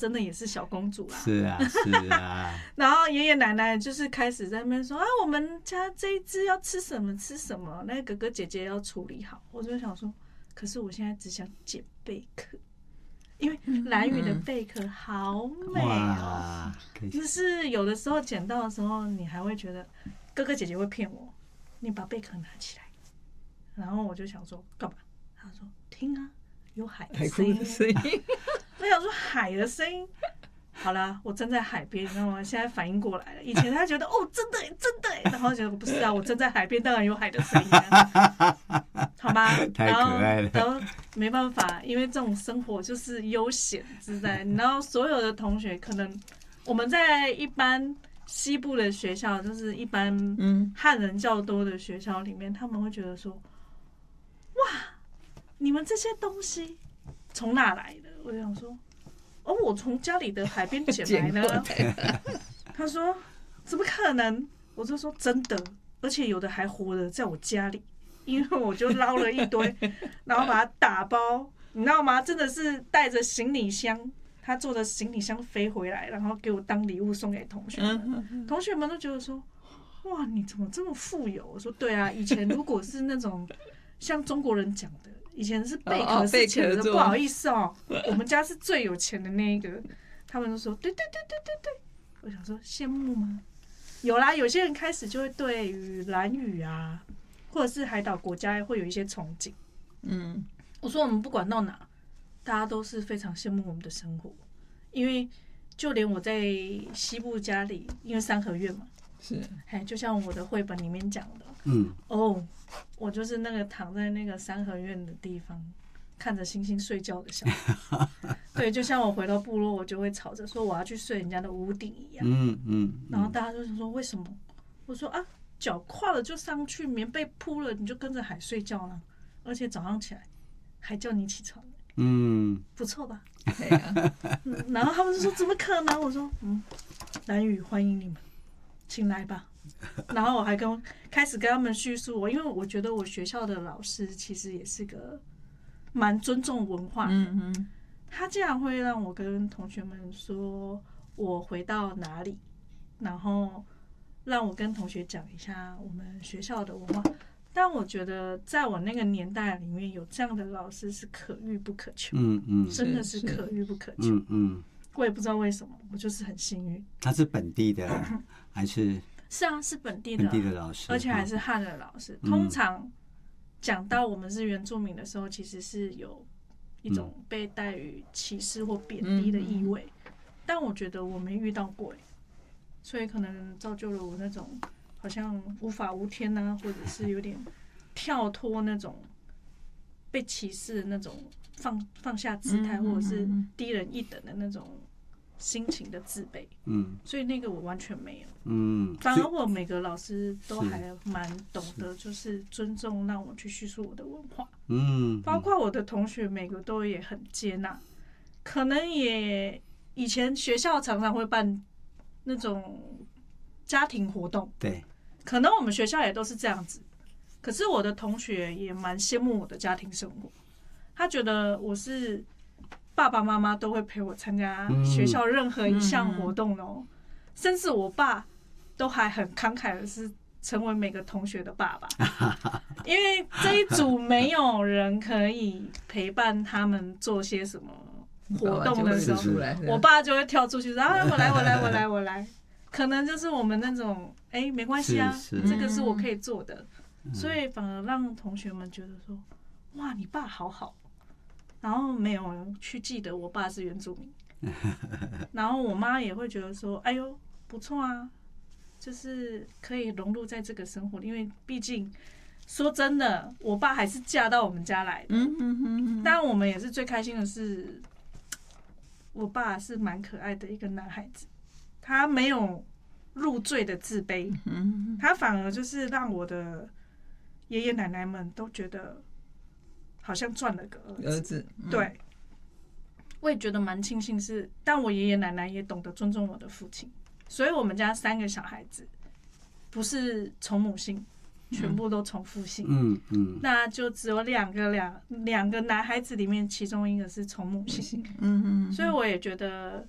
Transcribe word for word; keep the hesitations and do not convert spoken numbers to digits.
真的也是小公主啦。 是啊，是啊。 然后爷爷奶奶就是开始在那边说啊，我们家这一只要吃什么吃什么，那个哥哥姐姐要处理好。我就想说，可是我现在只想捡贝壳，因为兰屿的贝壳好美哦、喔，就是有的时候捡到的时候，你还会觉得哥哥姐姐会骗我，你把贝壳拿起来，然后我就想说干嘛？他说听啊，有海的声音。我想说海的声音。好啦，我站在海边，你知道吗？现在反应过来了。以前他觉得哦，真的耶，真的耶，然后觉得不是啊，我站在海边，当然有海的声音啊，好吗？ 太可爱了。 然后，然后没办法，因为这种生活就是悠闲自在。然后所有的同学，可能我们在一般西部的学校，就是一般汉人较多的学校里面，他们会觉得说，哇，你们这些东西从哪来的？我就想说。哦，我从家里的海边捡来的。他说：“怎么可能？”我就说：“真的，而且有的还活着在我家里，因为我就捞了一堆，然后把它打包，你知道吗？真的是带着行李箱，他坐着行李箱飞回来，然后给我当礼物送给同学们。同学们都觉得说：‘哇，你怎么这么富有？’我说：‘对啊，以前如果是那种像中国人讲的。’以前是贝壳是钱的，不好意思哦、喔，我们家是最有钱的那一个。他们就说对对对对对对，我想说羡慕吗？有啦，有些人开始就会对于兰屿啊，或者是海岛国家会有一些憧憬。嗯，我说我们不管到哪，大家都是非常羡慕我们的生活，因为就连我在西部家里，因为三合院嘛，是，哎，就像我的绘本里面讲的，嗯，哦。我就是那个躺在那个三合院的地方，看着星星睡觉的小孩。对，就像我回到部落，我就会吵着说我要去睡人家的屋顶一样。嗯嗯。然后大家就说为什么？我说啊，脚跨了就上去，棉被铺了，你就跟着海睡觉了，而且早上起来还叫你起床。嗯，不错吧？对啊。然后他们就说怎么可能？我说嗯，兰屿欢迎你们，请来吧。然后我还跟开始跟他们叙述我，因为我觉得我学校的老师其实也是个蛮尊重文化的，嗯嗯，他竟然会让我跟同学们说我回到哪里，然后让我跟同学讲一下我们学校的文化。但我觉得在我那个年代里面有这样的老师是可遇不可求，嗯嗯，真的是可遇不可求，嗯嗯，我也不知道为什么，我就是很幸运。 他是本地的还是？ 是啊，是本地的， 本地的老师， 而且还是汉人老师。通常讲到我们是原住民的时候，其实是有一种被带于歧视或贬低的意味。但我觉得我没遇到过，所以可能造就了我那种好像无法无天啊，或者是有点跳脱那种被歧视的那种放放下姿态，或者是低人一等的那种。心情的自卑，嗯，所以那个我完全没有，嗯，反而我每个老师都还蛮懂得，就是尊重，让我去叙述我的文化，嗯，包括我的同学每个都也很接纳，可能也以前学校常常会办那种家庭活动，对，可能我们学校也都是这样子，可是我的同学也蛮羡慕我的家庭生活，他觉得我是。爸爸妈妈都会陪我参加学校任何一项活动哦，甚至我爸都还很慷慨的是成为每个同学的爸爸，因为这一组没有人可以陪伴他们做些什么活动的时候，我爸就会跳出去说啊，我来，我来，我来，我来。可能就是我们那种，哎，没关系啊，这个是我可以做的，所以反而让同学们觉得说，哇，你爸好好。然后没有去记得我爸是原住民，然后我妈也会觉得说，哎呦不错啊，就是可以融入在这个生活，因为毕竟说真的，我爸还是嫁到我们家来的，但我们也是最开心的是，我爸是蛮可爱的一个男孩子，他没有入赘的自卑，他反而就是让我的爷爷奶奶们都觉得。好像赚了个儿子，儿子嗯、对，我也觉得蛮庆幸是，但我爷爷奶奶也懂得尊重我的父亲，所以我们家三个小孩子不是从母姓，全部都从父姓，嗯嗯，那就只有两个两两个男孩子里面，其中一个是从母姓，嗯嗯，所以我也觉得